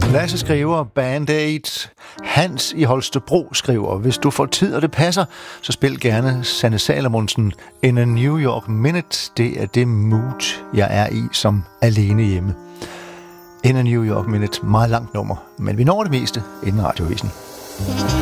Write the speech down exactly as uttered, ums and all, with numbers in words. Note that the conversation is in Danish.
Lasse skriver Band-Aid. Hans i Holstebro skriver, hvis du får tid og det passer, så spil gerne Sanne Salomonsen In a New York Minute. Det er det mood, jeg er i som alene hjemme. In a New York Minute, meget langt nummer, men vi når det meste inden radioavisen.